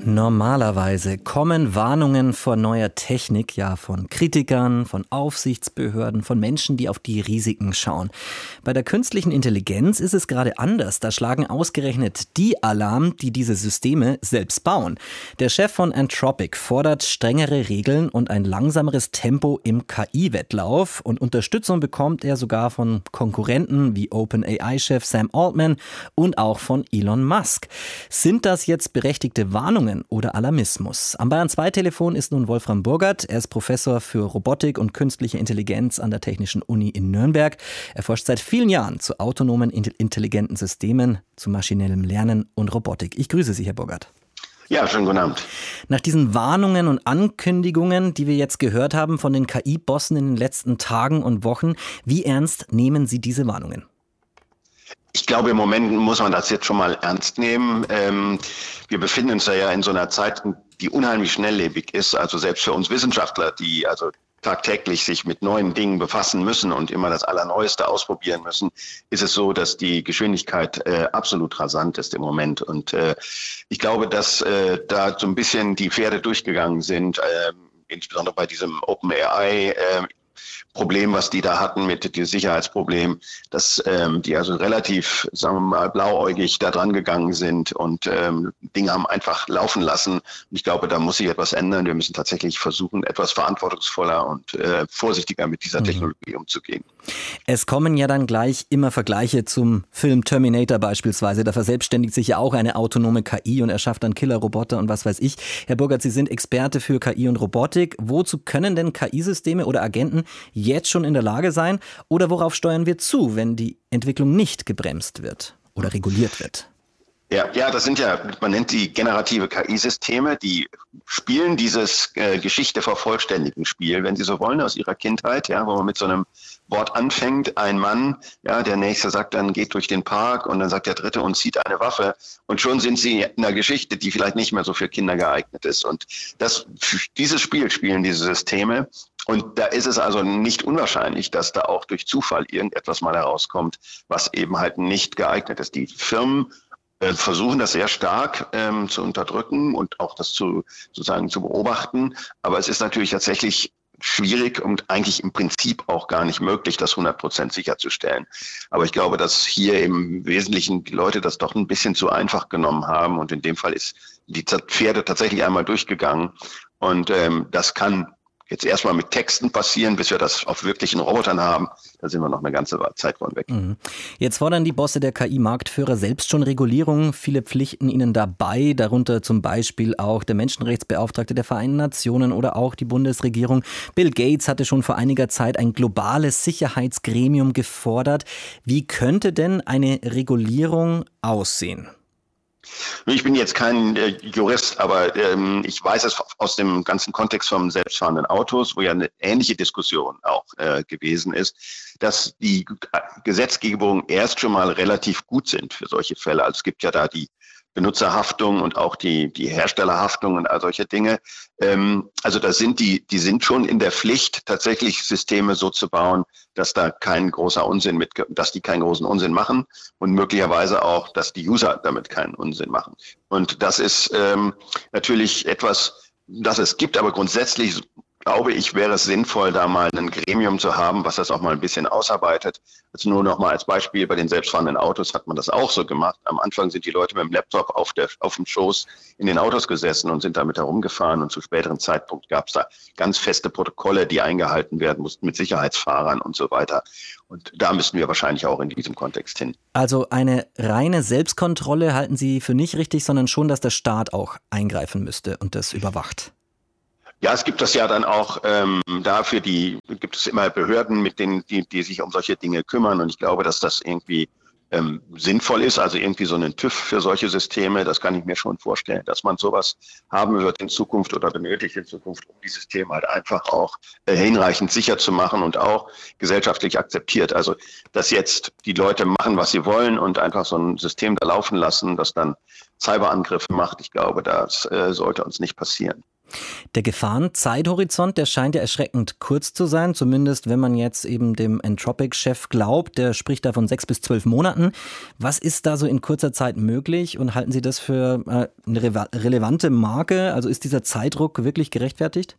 Normalerweise kommen Warnungen vor neuer Technik ja von Kritikern, von Aufsichtsbehörden, von Menschen, die auf die Risiken schauen. Bei der künstlichen Intelligenz ist es gerade anders. Da schlagen ausgerechnet die Alarm, die diese Systeme selbst bauen. Der Chef von Anthropic fordert strengere Regeln und ein langsameres Tempo im KI-Wettlauf. Und Unterstützung bekommt er sogar von Konkurrenten wie OpenAI-Chef Sam Altman und auch von Elon Musk. Sind das jetzt berechtigte Warnungen oder Alarmismus? Am Bayern 2 Telefon ist nun Wolfram Burgert. Er ist Professor für Robotik und künstliche Intelligenz an der Technischen Uni in Nürnberg. Er forscht seit vielen Jahren zu autonomen, intelligenten Systemen, zu maschinellem Lernen und Robotik. Ich grüße Sie, Herr Burgert. Ja, schönen guten Abend. Nach diesen Warnungen und Ankündigungen, die wir jetzt gehört haben von den KI-Bossen in den letzten Tagen und Wochen, wie ernst nehmen Sie diese Warnungen? Ich glaube, im Moment muss man das jetzt schon mal ernst nehmen. Wir befinden uns ja in so einer Zeit, die unheimlich schnelllebig ist. Also selbst für uns Wissenschaftler, die also tagtäglich sich mit neuen Dingen befassen müssen und immer das Allerneueste ausprobieren müssen, ist es so, dass die Geschwindigkeit absolut rasant ist im Moment. Und ich glaube, dass da so ein bisschen die Pferde durchgegangen sind, insbesondere bei diesem OpenAI Problem, was die da hatten mit dem Sicherheitsproblem, dass die also relativ, sagen wir mal, blauäugig da dran gegangen sind und Dinge haben einfach laufen lassen. Und ich glaube, da muss sich etwas ändern. Wir müssen tatsächlich versuchen, etwas verantwortungsvoller und vorsichtiger mit dieser Technologie umzugehen. Es kommen ja dann gleich immer Vergleiche zum Film Terminator beispielsweise. Da verselbstständigt sich ja auch eine autonome KI und erschafft dann Killerroboter und was weiß ich. Herr Burgert, Sie sind Experte für KI und Robotik. Wozu können denn KI-Systeme oder Agenten jetzt schon in der Lage sein? Oder worauf steuern wir zu, wenn die Entwicklung nicht gebremst wird oder reguliert wird? Ja, das sind ja, man nennt die generative KI-Systeme, die spielen dieses Geschichte vervollständigen Spiel, wenn Sie so wollen, aus ihrer Kindheit, ja, wo man mit so einem Wort anfängt, ein Mann, ja, der Nächste sagt dann, geht durch den Park und dann sagt der Dritte und zieht eine Waffe und schon sind Sie in einer Geschichte, die vielleicht nicht mehr so für Kinder geeignet ist und dieses Spiel spielen diese Systeme. Und da ist es also nicht unwahrscheinlich, dass da auch durch Zufall irgendetwas mal herauskommt, was eben halt nicht geeignet ist. Die Firmen versuchen das sehr stark zu unterdrücken und auch das sozusagen zu beobachten. Aber es ist natürlich tatsächlich schwierig und eigentlich im Prinzip auch gar nicht möglich, das 100% sicherzustellen. Aber ich glaube, dass hier im Wesentlichen die Leute das doch ein bisschen zu einfach genommen haben. Und in dem Fall ist die Pferde tatsächlich einmal durchgegangen. Und das kann jetzt erstmal mit Texten passieren, bis wir das auf wirklichen Robotern haben. Da sind wir noch eine ganze Zeit von weg. Jetzt fordern die Bosse der KI-Marktführer selbst schon Regulierung. Viele pflichten ihnen dabei, darunter zum Beispiel auch der Menschenrechtsbeauftragte der Vereinten Nationen oder auch die Bundesregierung. Bill Gates hatte schon vor einiger Zeit ein globales Sicherheitsgremium gefordert. Wie könnte denn eine Regulierung aussehen? Ich bin jetzt kein Jurist, aber ich weiß es aus dem ganzen Kontext von selbstfahrenden Autos, wo ja eine ähnliche Diskussion auch gewesen ist, dass die Gesetzgebungen erst schon mal relativ gut sind für solche Fälle. Also es gibt ja da die Benutzerhaftung und auch die Herstellerhaftung und all solche Dinge. Also da sind die sind schon in der Pflicht, tatsächlich Systeme so zu bauen, dass da dass die keinen großen Unsinn machen und möglicherweise auch, dass die User damit keinen Unsinn machen. Und das ist natürlich etwas, das es gibt, aber grundsätzlich glaube ich, wäre es sinnvoll, da mal ein Gremium zu haben, was das auch mal ein bisschen ausarbeitet. Also nur noch mal als Beispiel, bei den selbstfahrenden Autos hat man das auch so gemacht. Am Anfang sind die Leute mit dem Laptop auf dem Schoß in den Autos gesessen und sind damit herumgefahren. Und zu späteren Zeitpunkt gab es da ganz feste Protokolle, die eingehalten werden mussten mit Sicherheitsfahrern und so weiter. Und da müssten wir wahrscheinlich auch in diesem Kontext hin. Also eine reine Selbstkontrolle halten Sie für nicht richtig, sondern schon, dass der Staat auch eingreifen müsste und das überwacht. Ja, es gibt das ja dann auch gibt es immer Behörden, mit denen, die sich um solche Dinge kümmern. Und ich glaube, dass das irgendwie sinnvoll ist, also irgendwie so einen TÜV für solche Systeme, das kann ich mir schon vorstellen, dass man sowas haben wird in Zukunft oder benötigt in Zukunft, um die Systeme halt einfach auch hinreichend sicher zu machen und auch gesellschaftlich akzeptiert. Also, dass jetzt die Leute machen, was sie wollen und einfach so ein System da laufen lassen, das dann Cyberangriffe macht, ich glaube, das sollte uns nicht passieren. Der Gefahrenzeithorizont, der scheint ja erschreckend kurz zu sein, zumindest wenn man jetzt eben dem Anthropic-Chef glaubt. Der spricht da von 6 bis 12 Monaten. Was ist da so in kurzer Zeit möglich und halten Sie das für eine relevante Marke? Also ist dieser Zeitdruck wirklich gerechtfertigt?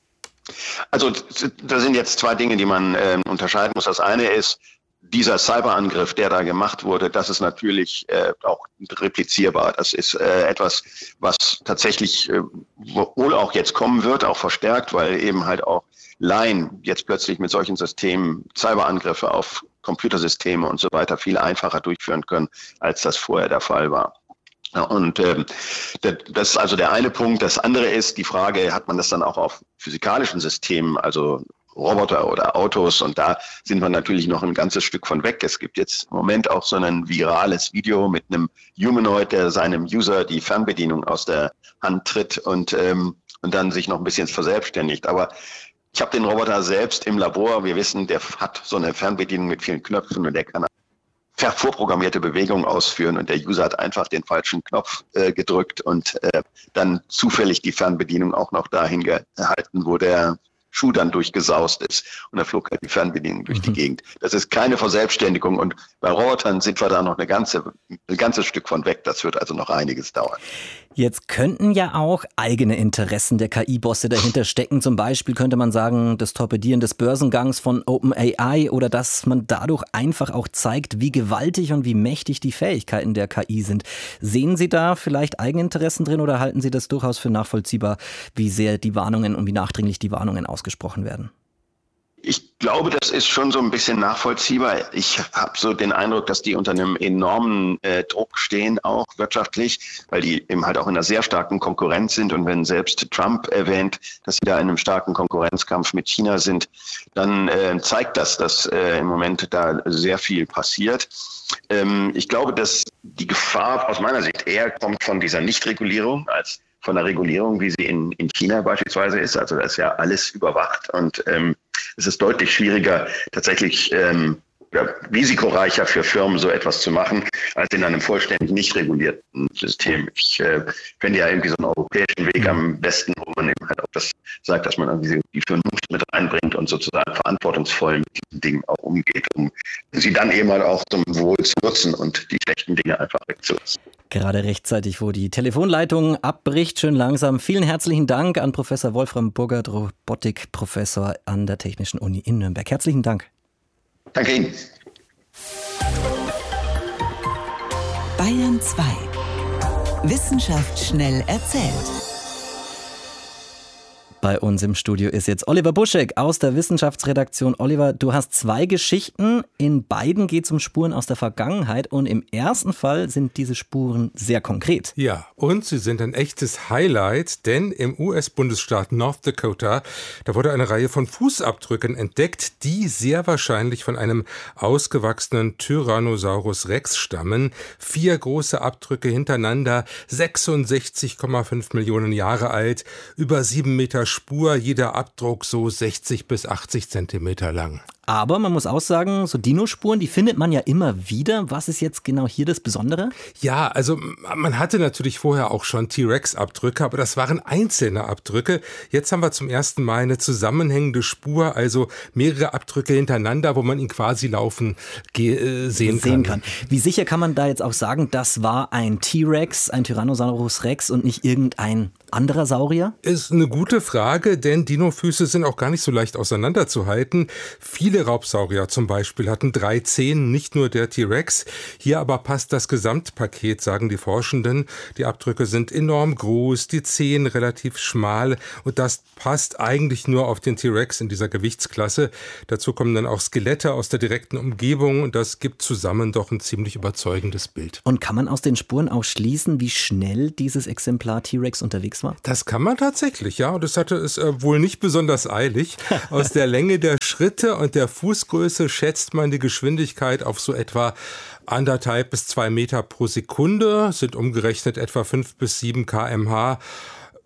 Also da sind jetzt zwei Dinge, die man unterscheiden muss. Das eine ist, dieser Cyberangriff, der da gemacht wurde, das ist natürlich auch replizierbar. Das ist etwas, was tatsächlich wohl auch jetzt kommen wird, auch verstärkt, weil eben halt auch Laien jetzt plötzlich mit solchen Systemen Cyberangriffe auf Computersysteme und so weiter viel einfacher durchführen können, als das vorher der Fall war. Und das ist also der eine Punkt. Das andere ist die Frage, hat man das dann auch auf physikalischen Systemen, also Roboter oder Autos, und da sind wir natürlich noch ein ganzes Stück von weg. Es gibt jetzt im Moment auch so ein virales Video mit einem Humanoid, der seinem User die Fernbedienung aus der Hand tritt und dann sich noch ein bisschen verselbstständigt. Aber ich habe den Roboter selbst im Labor. Wir wissen, der hat so eine Fernbedienung mit vielen Knöpfen und der kann vorprogrammierte Bewegungen ausführen und der User hat einfach den falschen Knopf gedrückt und dann zufällig die Fernbedienung auch noch dahin gehalten, wo der Schuh dann durchgesaust ist und da flog halt die Fernbedienung durch die Gegend. Das ist keine Verselbstständigung und bei Robotern sind wir da noch ein ganzes Stück von weg. Das wird also noch einiges dauern. Jetzt könnten ja auch eigene Interessen der KI-Bosse dahinter stecken. Zum Beispiel könnte man sagen, das Torpedieren des Börsengangs von OpenAI oder dass man dadurch einfach auch zeigt, wie gewaltig und wie mächtig die Fähigkeiten der KI sind. Sehen Sie da vielleicht Eigeninteressen drin oder halten Sie das durchaus für nachvollziehbar, wie sehr die Warnungen und wie nachdringlich die Warnungen ausgesprochen werden? Ich glaube, das ist schon so ein bisschen nachvollziehbar. Ich habe so den Eindruck, dass die unter einem enormen Druck stehen, auch wirtschaftlich, weil die eben halt auch in einer sehr starken Konkurrenz sind. Und wenn selbst Trump erwähnt, dass sie da in einem starken Konkurrenzkampf mit China sind, dann zeigt das, dass im Moment da sehr viel passiert. Ich glaube, dass die Gefahr aus meiner Sicht eher kommt von dieser Nichtregulierung als von der Regulierung, wie sie in China beispielsweise ist. Also da ist ja alles überwacht und es ist deutlich schwieriger, tatsächlich risikoreicher für Firmen so etwas zu machen, als in einem vollständig nicht regulierten System. Ich fände ja irgendwie so einen europäischen Weg am besten, wo man eben halt auch das sagt, dass man irgendwie die Vernunft mit reinbringt und sozusagen verantwortungsvoll mit diesen Dingen auch umgeht, um sie dann eben halt auch zum Wohl zu nutzen und die schlechten Dinge einfach wegzulassen. Gerade rechtzeitig, wo die Telefonleitung abbricht, schön langsam. Vielen herzlichen Dank an Professor Wolfram Burgert, Robotikprofessor an der Technischen Uni in Nürnberg. Herzlichen Dank. Danke Ihnen. Bayern 2. Wissenschaft schnell erzählt. Bei uns im Studio ist jetzt Oliver Buschek aus der Wissenschaftsredaktion. Oliver, du hast 2 Geschichten. In beiden geht es um Spuren aus der Vergangenheit. Und im ersten Fall sind diese Spuren sehr konkret. Ja, und sie sind ein echtes Highlight, denn im US-Bundesstaat North Dakota, da wurde eine Reihe von Fußabdrücken entdeckt, die sehr wahrscheinlich von einem ausgewachsenen Tyrannosaurus Rex stammen. 4 große Abdrücke hintereinander, 66,5 Millionen Jahre alt, über 7 Meter Spur, jeder Abdruck so 60 bis 80 Zentimeter lang. Aber man muss auch sagen, so Dinospuren, die findet man ja immer wieder. Was ist jetzt genau hier das Besondere? Ja, also man hatte natürlich vorher auch schon T-Rex-Abdrücke, aber das waren einzelne Abdrücke. Jetzt haben wir zum ersten Mal eine zusammenhängende Spur, also mehrere Abdrücke hintereinander, wo man ihn quasi laufen sehen kann. Wie sicher kann man da jetzt auch sagen, das war ein T-Rex, ein Tyrannosaurus Rex und nicht irgendein anderer Saurier? Ist eine gute Frage, denn Dinofüße sind auch gar nicht so leicht auseinanderzuhalten. Viele Raubsaurier zum Beispiel hatten 3 Zehen, nicht nur der T-Rex. Hier aber passt das Gesamtpaket, sagen die Forschenden. Die Abdrücke sind enorm groß, die Zehen relativ schmal und das passt eigentlich nur auf den T-Rex in dieser Gewichtsklasse. Dazu kommen dann auch Skelette aus der direkten Umgebung und das gibt zusammen doch ein ziemlich überzeugendes Bild. Und kann man aus den Spuren auch schließen, wie schnell dieses Exemplar T-Rex unterwegs war? Das kann man tatsächlich, ja. Und das hatte es wohl nicht besonders eilig. Aus der Länge der Schritte und der Fußgröße schätzt man die Geschwindigkeit auf so etwa 1,5 bis 2 Meter pro Sekunde, sind umgerechnet etwa 5 bis 7 km/h.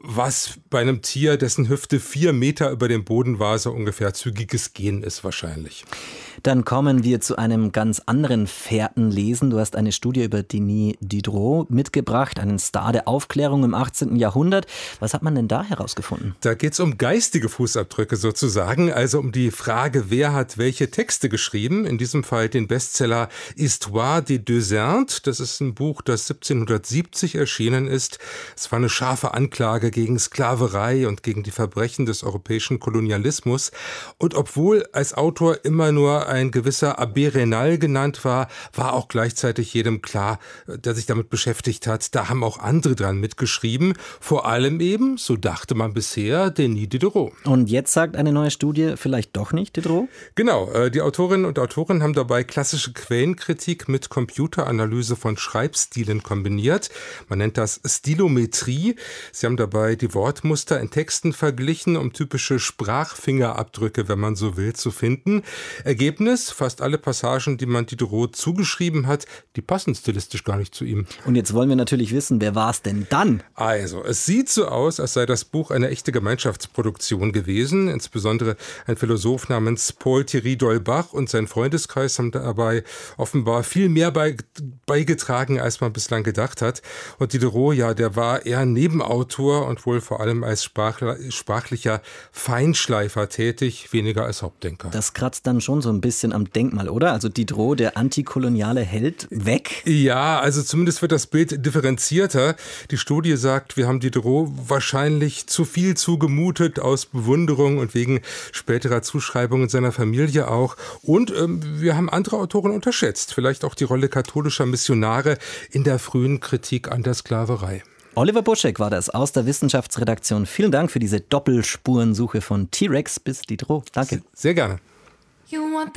was bei einem Tier, dessen Hüfte 4 Meter über dem Boden war, so ungefähr zügiges Gehen ist wahrscheinlich. Dann kommen wir zu einem ganz anderen Fährtenlesen. Du hast eine Studie über Denis Diderot mitgebracht, einen Star der Aufklärung im 18. Jahrhundert. Was hat man denn da herausgefunden? Da geht es um geistige Fußabdrücke sozusagen, also um die Frage, wer hat welche Texte geschrieben. In diesem Fall den Bestseller Histoire des Deux Indes. Das ist ein Buch, das 1770 erschienen ist. Es war eine scharfe Anklage gegen Sklaverei und gegen die Verbrechen des europäischen Kolonialismus. Und obwohl als Autor immer nur ein gewisser Abbé Raynal genannt war, war auch gleichzeitig jedem klar, der sich damit beschäftigt hat, da haben auch andere dran mitgeschrieben. Vor allem eben, so dachte man bisher, Denis Diderot. Und jetzt sagt eine neue Studie, vielleicht doch nicht Diderot? Genau, die Autorinnen und Autoren haben dabei klassische Quellenkritik mit Computeranalyse von Schreibstilen kombiniert. Man nennt das Stilometrie. Sie haben dabei die Wortmuster in Texten verglichen, um typische Sprachfingerabdrücke, wenn man so will, zu finden. Ergebnis, fast alle Passagen, die man Diderot zugeschrieben hat, die passen stilistisch gar nicht zu ihm. Und jetzt wollen wir natürlich wissen, wer war es denn dann? Also, es sieht so aus, als sei das Buch eine echte Gemeinschaftsproduktion gewesen. Insbesondere ein Philosoph namens Paul-Thierry d'Holbach und sein Freundeskreis haben dabei offenbar viel mehr beigetragen, als man bislang gedacht hat. Und Diderot, ja, der war eher Nebenautor und wohl vor allem als sprachlicher Feinschleifer tätig, weniger als Hauptdenker. Das kratzt dann schon so ein bisschen am Denkmal, oder? Also Diderot, der antikoloniale Held, weg? Ja, also zumindest wird das Bild differenzierter. Die Studie sagt, wir haben Diderot wahrscheinlich zu viel zugemutet aus Bewunderung und wegen späterer Zuschreibungen seiner Familie auch. Und wir haben andere Autoren unterschätzt. Vielleicht auch die Rolle katholischer Missionare in der frühen Kritik an der Sklaverei. Oliver Buschek war das aus der Wissenschaftsredaktion. Vielen Dank für diese Doppelspurensuche von T-Rex bis Diderot. Danke. Sehr gerne.